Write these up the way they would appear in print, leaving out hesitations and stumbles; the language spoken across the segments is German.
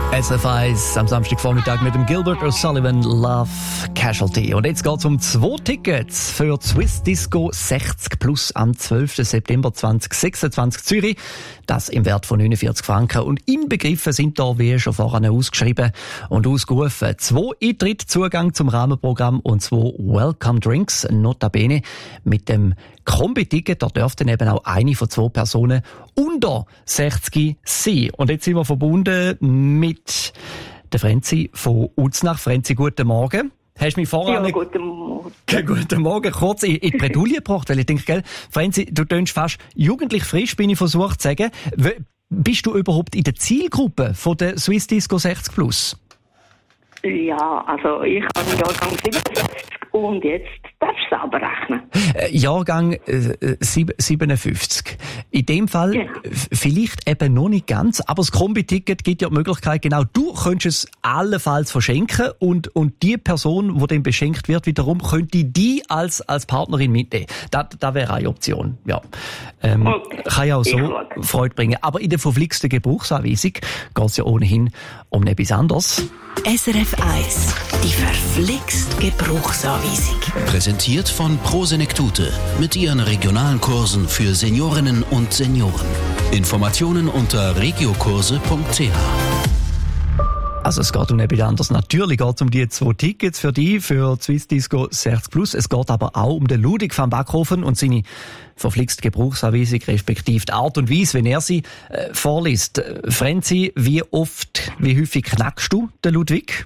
SRF 1 am Samstagvormittag mit dem Gilbert O'Sullivan Love Casualty. Und jetzt geht es um 2 Tickets für die Swiss Disco 60 Plus am 12. September 2026 Zürich. Das im Wert von 49 Franken. Und inbegriffen sind da, wie schon vorhin ausgeschrieben und ausgerufen, 2 Eintritt-Zugang zum Rahmenprogramm und 2 Welcome Drinks. Notabene mit dem Kombi-Ticket, da dürfte eben auch eine von 2 Personen unter 60 sein. Und jetzt sind wir verbunden mit der Frenzi von Uznach. Frenzi, guten Morgen. Hast du mich vorher... Ja, guten Morgen. Guten Morgen. Kurz in die Bredouille gebracht, weil ich denke, gell, Frenzi, du tönst fast jugendlich frisch, bin ich versucht zu sagen. Bist du überhaupt in der Zielgruppe von der Swiss Disco 60 Plus? Ja, also ich habe Jahrgang 67 und jetzt darfst du selber rechnen. Jahrgang 57. In dem Fall vielleicht eben noch nicht ganz, aber das Kombi-Ticket gibt ja die Möglichkeit, genau, du könntest es allenfalls verschenken und die Person, die dann beschenkt wird, wiederum könnte die als Partnerin mitnehmen. Das wäre eine Option, ja. Kann ja auch so Freude bringen. Aber in der verflixten Gebrauchsanweisung geht es ja ohnehin um etwas anderes. SRF 1, die verflixt Gebrauchsanweisung. Präsentiert von Prosenektute mit ihren regionalen Kursen für Seniorinnen und Senioren. Informationen unter regiokurse.ch. Also es geht um etwas anderes. Natürlich geht es um die 2 Tickets für die Swiss Disco 60 Plus. Es geht aber auch um den Ludwig van Backhofen und seine verflixte Gebrauchsanweisung, respektive die Art und Weise, wenn er sie vorliest. Frenzi, wie häufig knackst du den Ludwig?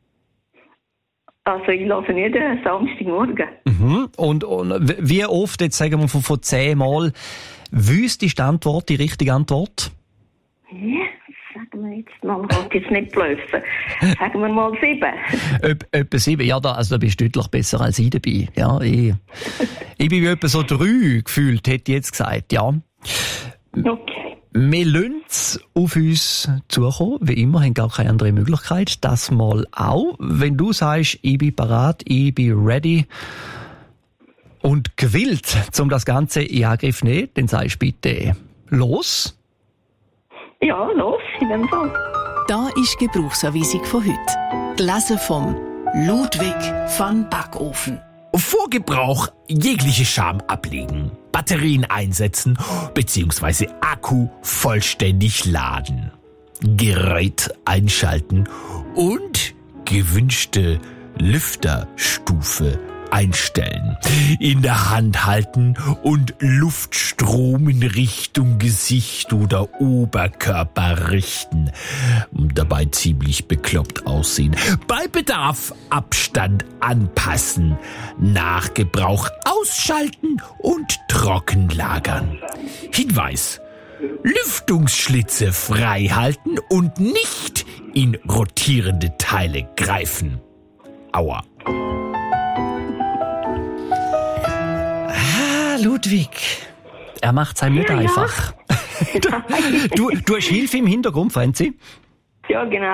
Also ich lasse jeden Samstagmorgen. Mhm. Und wie oft, jetzt sagen wir von 10 Mal, wüsst ist die Antwort, die richtige Antwort? Ja, sagen wir jetzt mal, ich kann jetzt nicht blöffen. Sagen wir mal 7. Etwa 7, ja, da bist du deutlich besser als ich dabei. Ja, ich bin wie etwa so 3 gefühlt, hätte ich jetzt gesagt, ja. Okay. Wir lassen es auf uns zukommen, wie immer, haben gar keine andere Möglichkeit. Das mal auch. Wenn du sagst, ich bin bereit, ich bin ready und gewillt, um das Ganze in Angriff zu nehmen, dann sagst du bitte los. Ja, los, in dem Fall. Da ist die Gebrauchsanweisung von heute. Gelesen vom Ludwig van Backhofen. Vor Gebrauch jegliche Scham ablegen, Batterien einsetzen bzw. Akku vollständig laden, Gerät einschalten und gewünschte Lüfterstufe einstellen, in der Hand halten und Luftstrom in Richtung Gesicht oder Oberkörper richten. Dabei ziemlich bekloppt aussehen. Bei Bedarf Abstand anpassen. Nach Gebrauch ausschalten und trocken lagern. Hinweis: Lüftungsschlitze frei halten und nicht in rotierende Teile greifen. Aua. Ludwig, er macht es einem nicht einfach. Du hast Hilfe im Hintergrund, Frenzi? Ja, genau.